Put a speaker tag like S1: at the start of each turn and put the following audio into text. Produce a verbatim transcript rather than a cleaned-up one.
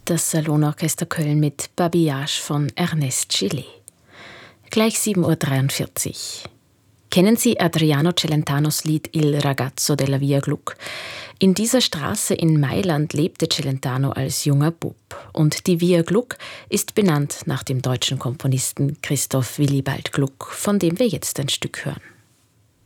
S1: Das Salonorchester Köln mit Babillage von Ernest Gillet. Gleich sieben Uhr dreiundvierzig. Kennen Sie Adriano Celentanos Lied Il ragazzo della Via Gluck? In dieser Straße in Mailand lebte Celentano als junger Bub. Und die Via Gluck ist benannt nach dem deutschen Komponisten Christoph Willibald Gluck, von dem wir jetzt ein Stück hören.